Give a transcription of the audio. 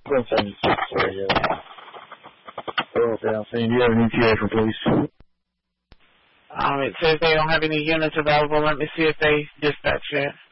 176 radio. Down saying, do you have an ETA for police? It says they don't have any units available. Let me see if they dispatch yet.